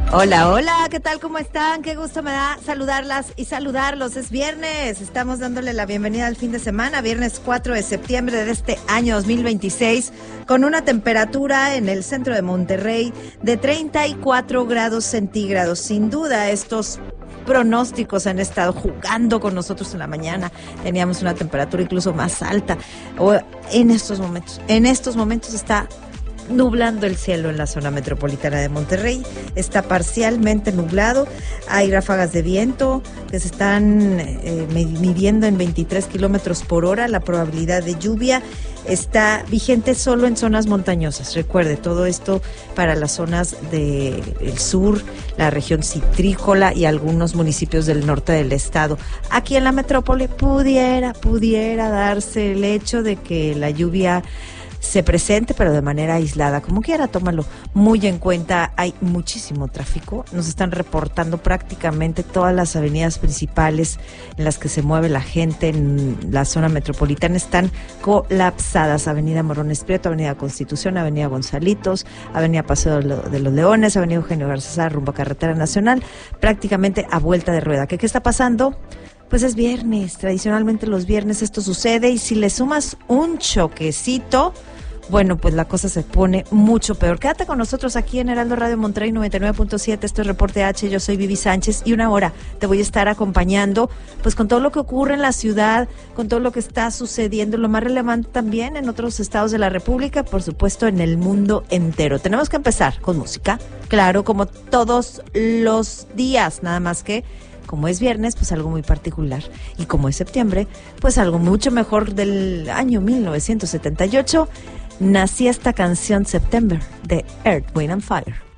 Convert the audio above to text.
Hola, hola, ¿qué tal? ¿Cómo están? Qué gusto me da saludarlas y saludarlos. Es viernes, estamos dándole la bienvenida al fin de semana, viernes 4 de septiembre de este año 2026, con una temperatura en el centro de Monterrey de 34 grados centígrados. Sin duda, estos pronósticos han estado jugando con nosotros en la mañana. Teníamos una temperatura incluso más alta. En estos momentos está nublando el cielo en la zona metropolitana de Monterrey. Está parcialmente nublado. Hay ráfagas de viento que se están midiendo en 23 kilómetros por hora. La probabilidad de lluvia está vigente solo en zonas montañosas. Recuerde, todo esto para las zonas del sur, la región citrícola y algunos municipios del norte del estado. Aquí en la metrópoli pudiera darse el hecho de que la lluvia se presente, pero de manera aislada. Como quiera, tómalo muy en cuenta. Hay muchísimo tráfico. Nos están reportando prácticamente todas las avenidas principales en las que se mueve la gente en la zona metropolitana están colapsadas. Avenida Morones Prieto, Avenida Constitución, Avenida Gonzalitos, Avenida Paseo de los Leones, Avenida Eugenio Garza, rumbo a Carretera Nacional, prácticamente a vuelta de rueda. ¿Qué está pasando? Pues es viernes, tradicionalmente los viernes esto sucede, y si le sumas un choquecito, bueno, pues la cosa se pone mucho peor. Quédate con nosotros aquí en Heraldo Radio Monterrey 99.7, esto es Reporte H, yo soy Vivi Sánchez, y una hora te voy a estar acompañando pues con todo lo que ocurre en la ciudad, con todo lo que está sucediendo, lo más relevante también en otros estados de la República, por supuesto en el mundo entero. Tenemos que empezar con música, claro, como todos los días, nada más que como es viernes, pues algo muy particular. Y como es septiembre, pues algo mucho mejor. Del año 1978, nacía esta canción September de Earth, Wind and Fire.